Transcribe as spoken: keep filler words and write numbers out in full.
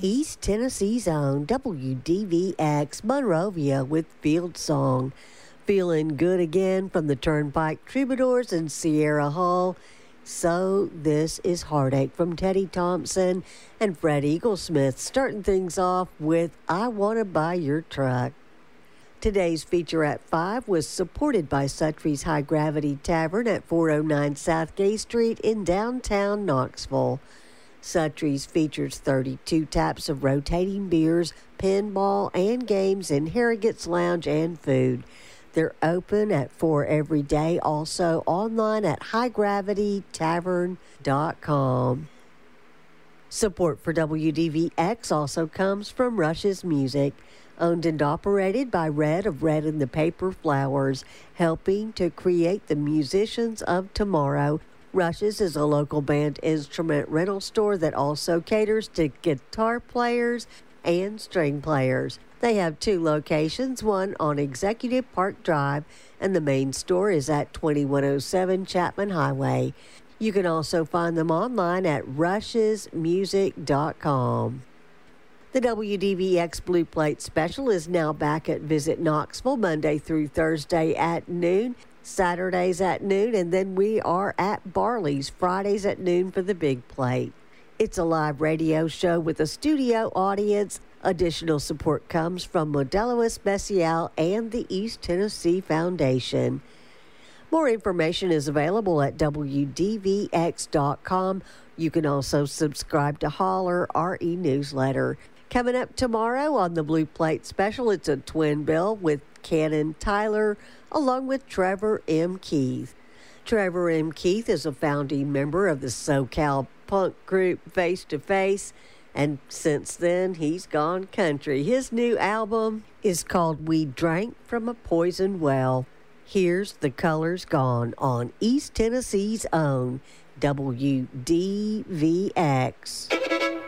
East Tennessee's own W D V X Monrovia with Field Song. Feeling good again from the Turnpike Troubadours in Sierra Hall. So this is Heartache from Teddy Thompson and Fred Eaglesmith, starting things off with I Want to Buy Your Truck. Today's feature at five was supported by Suttrie's High Gravity Tavern at four oh nine South Gay Street in downtown Knoxville. Suttrie's features thirty-two taps of rotating beers, pinball, and games in Harrogate's Lounge and food. They're open at four every day, also online at high gravity tavern dot com. Support for W D V X also comes from Rush's Music, owned and operated by Red of Red and the Paper Flowers, helping to create the musicians of tomorrow. Rush's is a local band instrument rental store that also caters to guitar players and string players. They have two locations, one on Executive Park Drive, and the main store is at twenty-one oh seven Chapman Highway. You can also find them online at rushes music dot com. The W D V X Blue Plate Special is now back at Visit Knoxville Monday through Thursday at noon, Saturdays at noon, and then we are at Barley's Fridays at noon for the Big Plate. It's a live radio show with a studio audience. Additional support comes from Modelo Especial and the East Tennessee Foundation. More information is available at W D V X dot com. You can also subscribe to Holler, our e-newsletter. Coming up tomorrow on the Blue Plate Special, it's a twin bill with Cannon Tyler along with Trevor M. Keith. Trevor M. Keith is a founding member of the SoCal punk group Face to Face, and since then he's gone country. His new album is called We Drank from a Poisoned Well. Here's The Colors Gone on East Tennessee's own W D V X.